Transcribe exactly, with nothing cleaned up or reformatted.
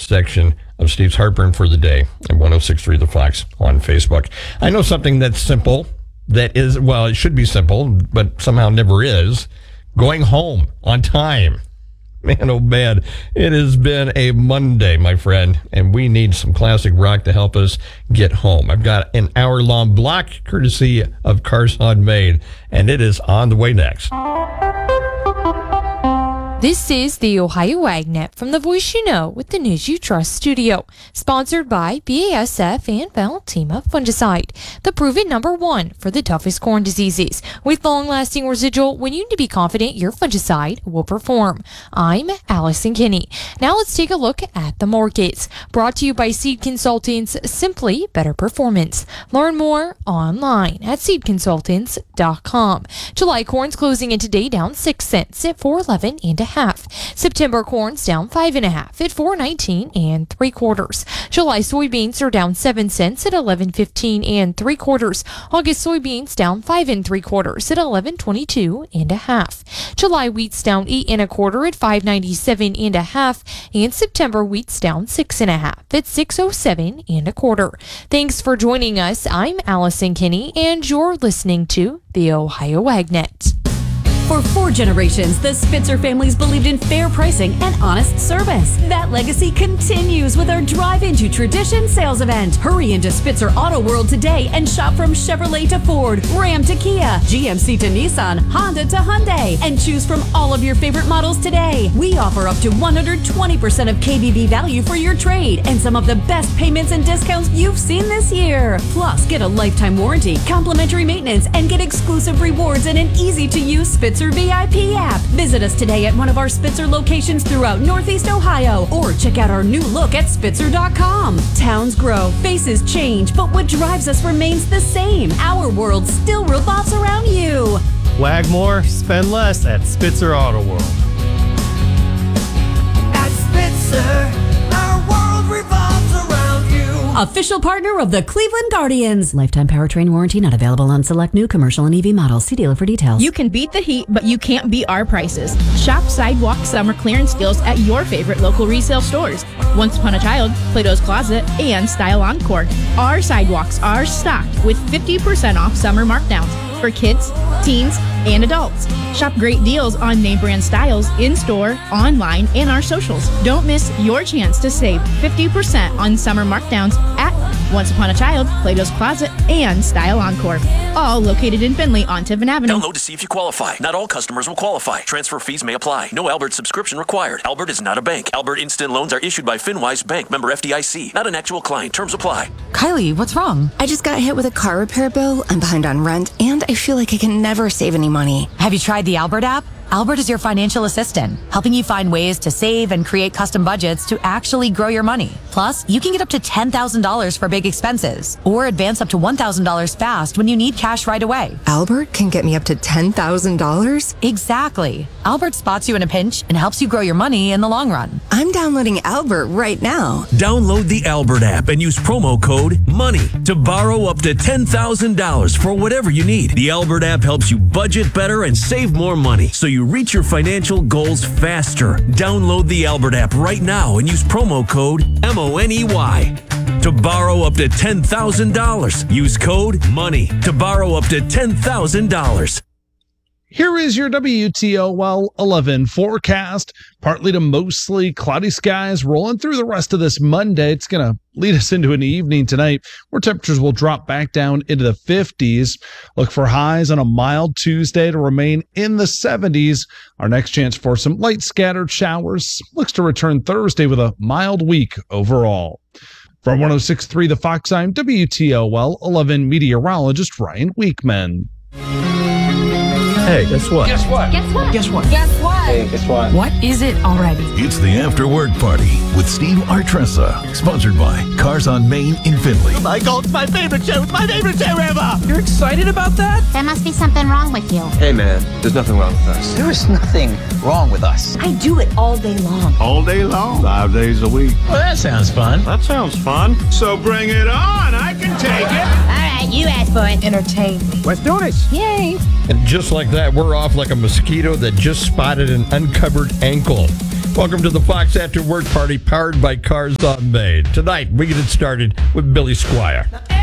section of Steve's Heartburn for the Day at ten sixty-three The Fox on Facebook. I know something that's simple, that is, well, it should be simple, but somehow never is. Going home on time. Man, oh man, it has been a Monday, my friend, and we need some classic rock to help us get home. I've got an hour-long block courtesy of Carson Maine, and it is on the way next. This is the Ohio AgNet from the Voice You Know with the News You Trust studio, sponsored by B A S F and Valentima Fungicide, the proven number one for the toughest corn diseases. With long-lasting residual, when you need to be confident your fungicide will perform. I'm Allison Kinney. Now let's take a look at the markets. Brought to you by Seed Consultants, simply better performance. Learn more online at seed consultants dot com. July corn's closing in today down six cents at four eleven and a half. September corn's down five and a half at four nineteen and three quarters. July soybeans are down seven cents at eleven fifteen and three quarters. August soybeans down five and three quarters at eleven twenty-two and a half. July wheat's down eight and a quarter at five ninety-seven and a half, and September wheat's down six and a half at six oh seven and a quarter. Thanks for joining us. I'm Allison Kinney, and you're listening to the Ohio AgNet. For four generations, the Spitzer families believed in fair pricing and honest service. That legacy continues with our Drive Into Tradition sales event. Hurry into Spitzer Auto World today and shop from Chevrolet to Ford, Ram to Kia, G M C to Nissan, Honda to Hyundai, and choose from all of your favorite models today. We offer up to one hundred twenty percent of K B B value for your trade and some of the best payments and discounts you've seen this year. Plus, get a lifetime warranty, complimentary maintenance, and get exclusive rewards in an easy-to-use Spitzer V I P app. Visit us today at one of our Spitzer locations throughout Northeast Ohio, or check out our new look at spitzer dot com. Towns grow, faces change, but what drives us remains the same. Our world still revolves around you. Wag more, spend less at Spitzer Auto World. At Spitzer, our world revolves around you. Official partner of the Cleveland Guardians. Lifetime powertrain warranty not available on select new commercial and E V models. See dealer for details. You can beat the heat, but you can't beat our prices. Shop Sidewalk summer clearance deals at your favorite local resale stores. Once Upon a Child, Plato's Closet, and Style Encore. Our sidewalks are stocked with fifty percent off summer markdowns for kids, teens, and adults. Shop great deals on name brand styles in-store, online, and our socials. Don't miss your chance to save fifty percent on summer markdowns at Once Upon a Child, Plato's Closet, and Style Encore. All located in Findlay on Tiffin Avenue. Download to see if you qualify. Not all customers will qualify. Transfer fees may apply. No Albert subscription required. Albert is not a bank. Albert Instant Loans are issued by FinWise Bank, member F D I C. Not an actual client. Terms apply. Kylie, what's wrong? I just got hit with a car repair bill. I'm behind on rent, and I feel like I can never save any money. Have you tried the Albert app? Albert is your financial assistant, helping you find ways to save and create custom budgets to actually grow your money. Plus, you can get up to ten thousand dollars for big expenses, or advance up to one thousand dollars fast when you need cash right away. Albert can get me up to ten thousand dollars? Exactly. Albert spots you in a pinch and helps you grow your money in the long run. I'm downloading Albert right now. Download the Albert app and use promo code MONEY to borrow up to ten thousand dollars for whatever you need. The Albert app helps you budget better and save more money, so you reach your financial goals faster. Download the Albert app right now and use promo code M O N E Y to borrow up to ten thousand dollars. Use code MONEY to borrow up to ten thousand dollars. Here is your W T O L eleven forecast. Partly to mostly cloudy skies rolling through the rest of this Monday. It's going to lead us into an evening tonight where temperatures will drop back down into the fifties. Look for highs on a mild Tuesday to remain in the seventies. Our next chance for some light scattered showers looks to return Thursday with a mild week overall. From one oh six point three The Fox, I'm W T O L eleven meteorologist Ryan Weekman. Hey, guess what? Guess what? Guess what? Guess what? Guess what? Hey, guess what? What is it already? It's the After Work Party with Steve Artressa, sponsored by Cars on Main in Findlay. Oh my God, it's my favorite show. It's my favorite show ever. You're excited about that? There must be something wrong with you. Hey, man, there's nothing wrong with us. There is nothing wrong with us. I do it all day long. All day long? Five days a week. Well, that sounds fun. That sounds fun. So bring it on. I can take it. All right, you asked for it. Entertain me. Let's do this. Yay. And just like that, we're off like a mosquito that just spotted an uncovered ankle. Welcome to the Fox After Work Party, powered by Cars on Main. Tonight, we get it started with Billy Squire.